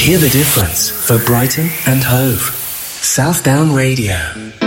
Hear the difference for Brighton and Hove. Southdown Radio.